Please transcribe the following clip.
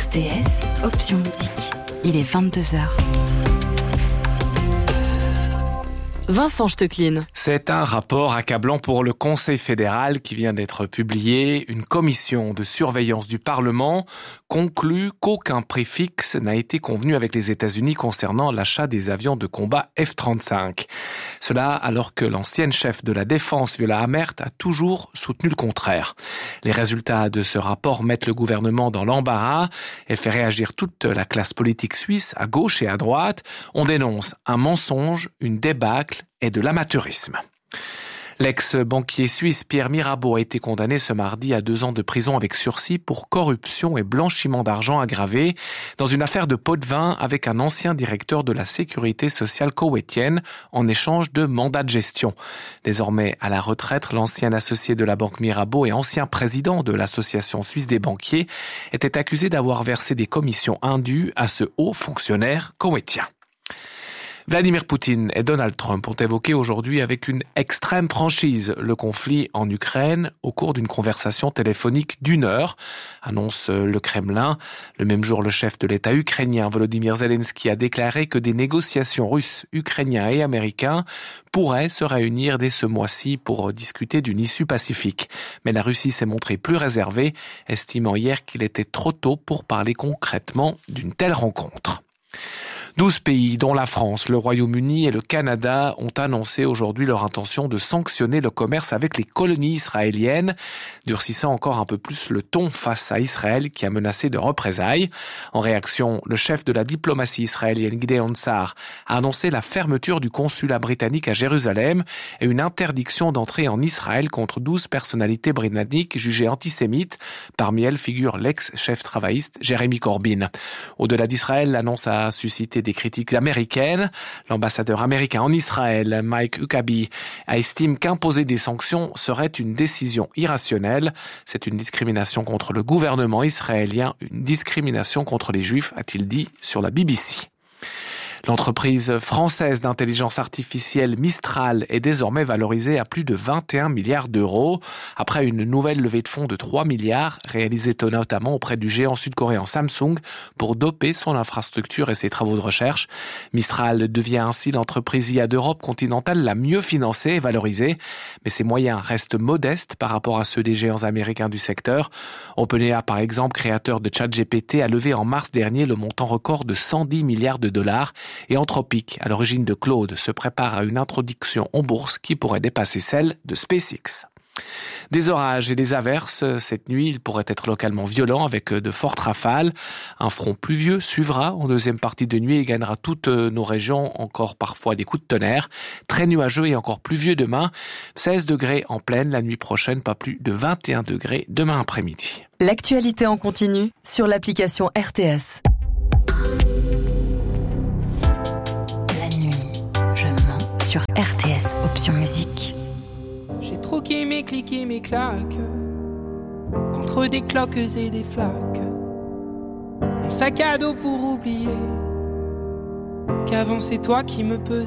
RTS, option musique. Il est 22h. Vincent Stecklin. C'est un rapport accablant pour le Conseil fédéral qui vient d'être publié. Une commission de surveillance du Parlement conclut qu'aucun prix fixe n'a été convenu avec les États-Unis concernant l'achat des avions de combat F-35. Cela alors que l'ancienne chef de la Défense, Viola Amherd, a toujours soutenu le contraire. Les résultats de ce rapport mettent le gouvernement dans l'embarras et fait réagir toute la classe politique suisse, à gauche et à droite. On dénonce un mensonge, une débâcle et de l'amateurisme. L'ex-banquier suisse Pierre Mirabeau a été condamné ce mardi à 2 ans de prison avec sursis pour corruption et blanchiment d'argent aggravé dans une affaire de pot de vin avec un ancien directeur de la sécurité sociale koweïtienne en échange de mandats de gestion. Désormais à la retraite, l'ancien associé de la banque Mirabeau et ancien président de l'association suisse des banquiers était accusé d'avoir versé des commissions indues à ce haut fonctionnaire koweïtien. Vladimir Poutine et Donald Trump ont évoqué aujourd'hui avec une extrême franchise le conflit en Ukraine au cours d'une conversation téléphonique d'1 heure, annonce le Kremlin. Le même jour, le chef de l'État ukrainien Volodymyr Zelensky a déclaré que des négociations russes, ukrainiens et américains pourraient se réunir dès ce mois-ci pour discuter d'une issue pacifique. Mais la Russie s'est montrée plus réservée, estimant hier qu'il était trop tôt pour parler concrètement d'une telle rencontre. 12 pays, dont la France, le Royaume-Uni et le Canada, ont annoncé aujourd'hui leur intention de sanctionner le commerce avec les colonies israéliennes, durcissant encore un peu plus le ton face à Israël qui a menacé de représailles. En réaction, le chef de la diplomatie israélienne, Gideon Sa'ar, a annoncé la fermeture du consulat britannique à Jérusalem et une interdiction d'entrée en Israël contre 12 personnalités britanniques jugées antisémites. Parmi elles figure l'ex-chef travailliste Jeremy Corbyn. Au-delà d'Israël, l'annonce a suscité des critiques américaines. L'ambassadeur américain en Israël, Mike Huckabee, estime qu'imposer des sanctions serait une décision irrationnelle. C'est une discrimination contre le gouvernement israélien, une discrimination contre les Juifs, a-t-il dit sur la BBC. L'entreprise française d'intelligence artificielle Mistral est désormais valorisée à plus de 21 milliards d'euros après une nouvelle levée de fonds de 3 milliards réalisée notamment auprès du géant sud-coréen Samsung pour doper son infrastructure et ses travaux de recherche. Mistral devient ainsi l'entreprise IA d'Europe continentale la mieux financée et valorisée, mais ses moyens restent modestes par rapport à ceux des géants américains du secteur. OpenAI, par exemple, créateur de ChatGPT, a levé en mars dernier le montant record de 110 milliards de dollars. Et Anthropic, à l'origine de Claude, se prépare à une introduction en bourse qui pourrait dépasser celle de SpaceX. Des orages et des averses cette nuit, ils pourraient être localement violents avec de fortes rafales. Un front pluvieux suivra en deuxième partie de nuit et gagnera toutes nos régions, encore parfois des coups de tonnerre. Très nuageux et encore pluvieux demain. 16 degrés en pleine la nuit prochaine, pas plus de 21 degrés demain après-midi. L'actualité en continu sur l'application RTS. Sur RTS, option musique. J'ai troqué mes clics et mes claques contre des cloques et des flaques. Mon sac à dos pour oublier qu'avant c'est toi qui me pesais.